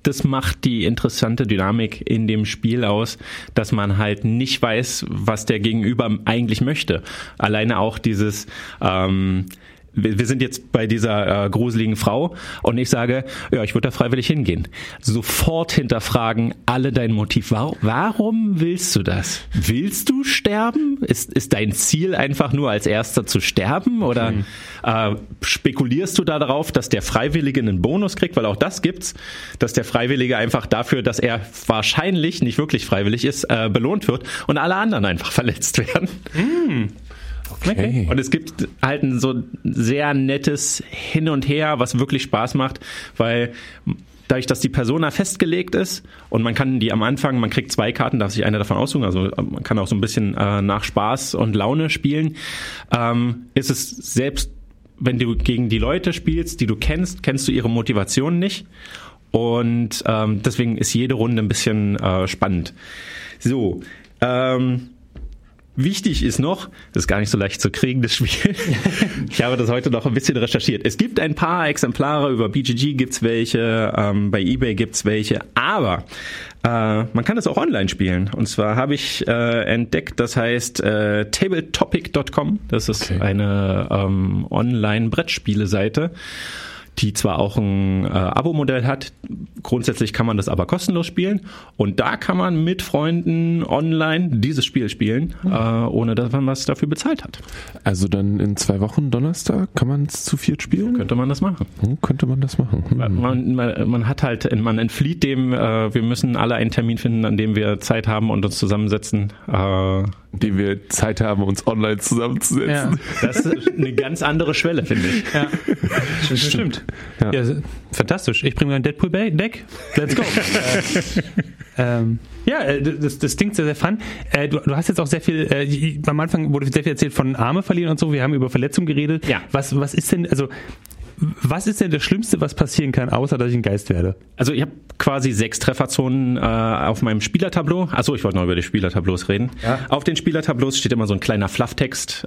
das macht die interessante Dynamik in dem Spiel aus, dass man halt nicht weiß, was der Gegenüber eigentlich möchte. Alleine auch dieses, wir sind jetzt bei dieser gruseligen Frau und ich sage, ja, ich würde da freiwillig hingehen. Sofort hinterfragen alle dein Motiv. Warum willst du das? Willst du sterben? Ist dein Ziel einfach nur als Erster zu sterben? Oder spekulierst du da darauf, dass der Freiwillige einen Bonus kriegt? Weil auch das gibt's, dass der Freiwillige einfach dafür, dass er wahrscheinlich nicht wirklich freiwillig ist, belohnt wird und alle anderen einfach verletzt werden. Okay. Und es gibt halt ein so sehr nettes Hin und Her, was wirklich Spaß macht, weil dadurch, dass die Persona festgelegt ist und man kann die am Anfang, man kriegt 2 Karten, darf sich eine davon aussuchen, also man kann auch so ein bisschen nach Spaß und Laune spielen, ist es selbst, wenn du gegen die Leute spielst, die du kennst du ihre Motivation nicht und deswegen ist jede Runde ein bisschen spannend. So, wichtig ist noch, das ist gar nicht so leicht zu kriegen, das Spiel. Ich habe das heute noch ein bisschen recherchiert. Es gibt ein paar Exemplare, über BGG gibt's welche, bei eBay gibt's welche, aber man kann es auch online spielen. Und zwar habe ich entdeckt, das heißt tabletopic.com. Das ist eine Online-Brettspiele-Seite, die zwar auch ein Abo-Modell hat, grundsätzlich kann man das aber kostenlos spielen und da kann man mit Freunden online dieses Spiel spielen, ohne dass man was dafür bezahlt hat. Also dann in 2 Wochen, Donnerstag, kann man es zu 4 spielen? So könnte man das machen. Man hat halt, man entflieht dem, wir müssen alle einen Termin finden, an dem wir Zeit haben und uns zusammensetzen. Dem wir Zeit haben, uns online zusammenzusetzen. Ja. Das ist eine ganz andere Schwelle, finde ich. Ja. Stimmt. Ja. Ja, fantastisch. Ich bringe mein Deadpool-Deck. Let's go. Das klingt sehr, sehr fun. Du hast jetzt auch sehr viel, am Anfang wurde sehr viel erzählt von Arme verlieren und so. Wir haben über Verletzungen geredet. Ja. Was ist denn das Schlimmste, was passieren kann, außer dass ich ein Geist werde? Also ich habe quasi 6 Trefferzonen auf meinem Spielertableau. Achso, ich wollte noch über die Spielertableaus reden. Ja. Auf den Spielertableaus steht immer so ein kleiner Flufftext,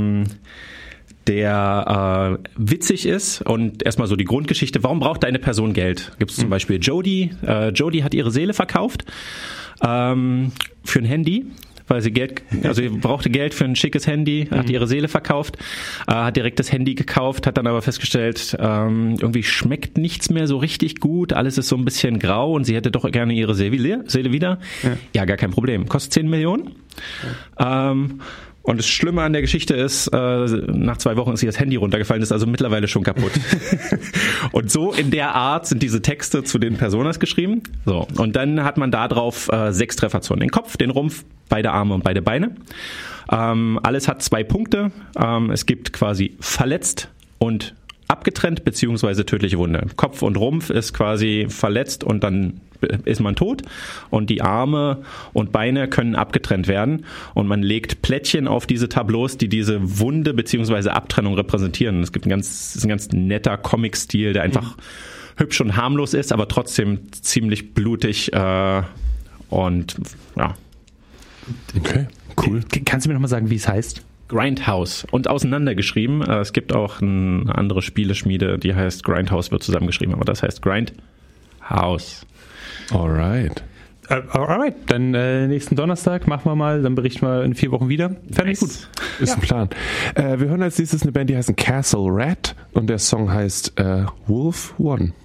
der witzig ist und erstmal so die Grundgeschichte. Warum braucht eine Person Geld? Gibt es zum Beispiel Jodie. Jodie hat ihre Seele verkauft für ein Handy. Weil sie sie brauchte Geld für ein schickes Handy, hat ihre Seele verkauft, hat direkt das Handy gekauft, hat dann aber festgestellt, irgendwie schmeckt nichts mehr so richtig gut, alles ist so ein bisschen grau und sie hätte doch gerne ihre Seele wieder. Ja, gar kein Problem. Kostet 10 Millionen. Ja. Und das Schlimme an der Geschichte ist, nach 2 Wochen ist ihr das Handy runtergefallen, ist also mittlerweile schon kaputt. Und so in der Art sind diese Texte zu den Personas geschrieben. So, und dann hat man da drauf 6 Trefferzonen. Den Kopf, den Rumpf, beide Arme und beide Beine. Alles hat 2 Punkte. Es gibt quasi verletzt und abgetrennt beziehungsweise tödliche Wunde. Kopf und Rumpf ist quasi verletzt und dann ist man tot und die Arme und Beine können abgetrennt werden und man legt Plättchen auf diese Tableaus, die diese Wunde beziehungsweise Abtrennung repräsentieren. Es gibt ein ganz netter Comic-Stil, der einfach hübsch und harmlos ist, aber trotzdem ziemlich blutig und ja. Okay, cool. Kannst du mir nochmal sagen, wie es heißt? Grindhouse und auseinandergeschrieben. Es gibt auch eine andere Spieleschmiede, die heißt Grindhouse, wird zusammengeschrieben, aber das heißt Grindhouse. Alright. Alright, dann nächsten Donnerstag machen wir mal, dann berichten wir in 4 Wochen wieder. Fertig, gut. Ist ein Plan. Wir hören als nächstes eine Band, die heißt Castle Rat und der Song heißt Wolf One.